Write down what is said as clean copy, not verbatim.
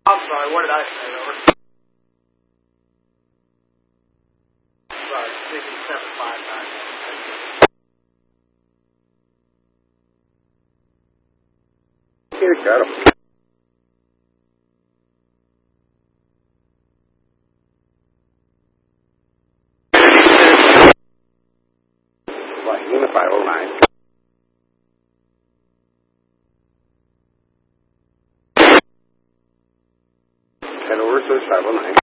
I'm sorry, what did I say? Over. Sorry, 6759. Here, got him. Unit 509. Head over, search 509.